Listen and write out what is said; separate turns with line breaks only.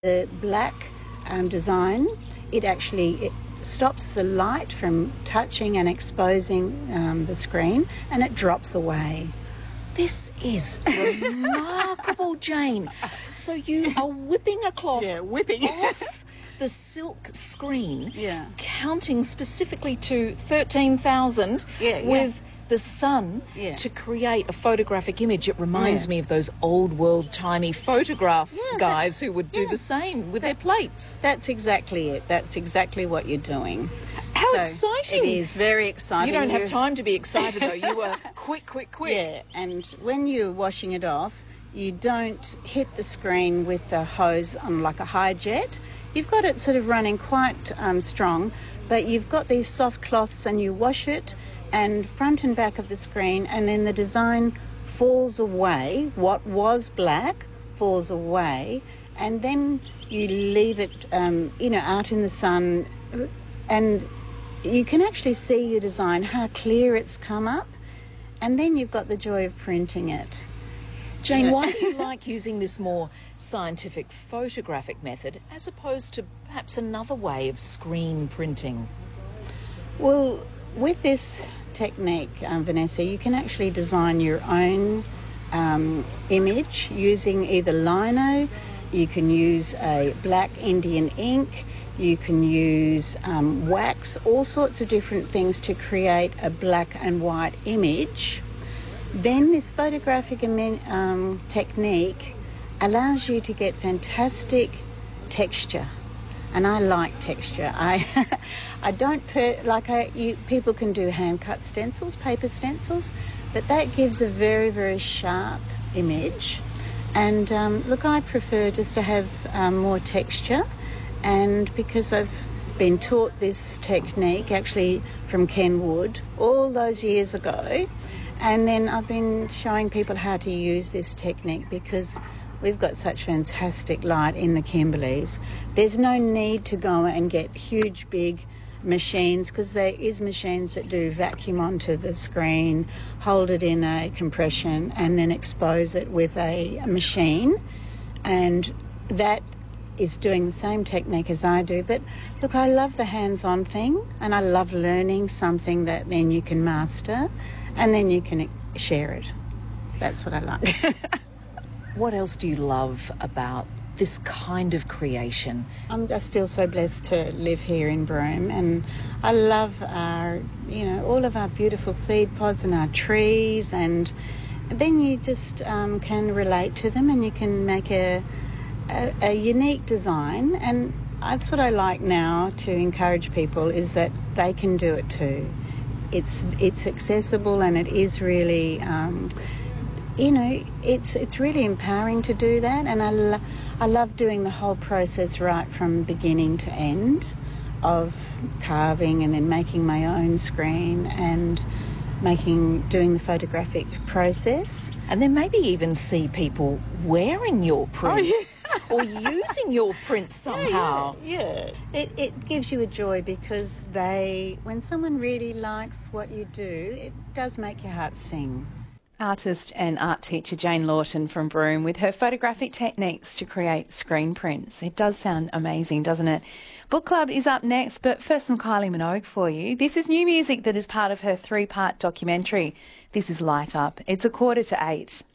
The black design, it stops the light from touching and exposing the screen, and it drops away.
This is remarkable, Jane. So you are whipping a cloth off the silk screen, counting specifically to 13,000 with the sun to create a photographic image. It reminds me of those old world-timey photograph guys who would do the same with their plates.
That's exactly it. That's exactly what you're doing.
How exciting.
It is very exciting.
You don't have time to be excited, though. You were quick.
Yeah, and when you're washing it off, you don't hit the screen with the hose on like a high jet. You've got it sort of running quite strong, but you've got these soft cloths and you wash it and front and back of the screen, and then the design falls away. What was black falls away, and then you leave it, out in the sun, and you can actually see your design, how clear it's come up, and then you've got the joy of printing it.
Jane, why do you like using this more scientific photographic method as opposed to perhaps another way of screen printing?
Well, with this technique, Vanessa, you can actually design your own image using either lino, you can use a black Indian ink, you can use wax, all sorts of different things to create a black and white image. Then this photographic technique allows you to get fantastic texture. And I like texture. I don't people can do hand cut stencils, paper stencils, but that gives a very, very sharp image. And I prefer just to have more texture. And because I've been taught this technique actually from Ken Wood all those years ago, and then I've been showing people how to use this technique because we've got such fantastic light in the Kimberleys. There's no need to go and get huge, big machines, because there is machines that do vacuum onto the screen, hold it in a compression, and then expose it with a machine. And that is doing the same technique as I do. But look, I love the hands-on thing, and I love learning something that then you can master, and then you can share it. That's what I like.
What else do you love about this kind of creation?
I just feel so blessed to live here in Broome, and I love all of our beautiful seed pods and our trees, and then you just can relate to them, and you can make a unique design. And that's what I like now to encourage people, is that they can do it too. It's accessible, and it is really it's really empowering to do that. And I love doing the whole process right from beginning to end, of carving and then making my own screen and doing the photographic process.
And then maybe even see people wearing your prints or using your prints somehow.
Yeah. It gives you a joy, because when someone really likes what you do, it does make your heart sing.
Artist and art teacher Jane Lawton from Broome with her photographic techniques to create screen prints. It does sound amazing, doesn't it? Book Club is up next, but first some Kylie Minogue for you. This is new music that is part of her 3-part documentary. This is Light Up. It's 7:45.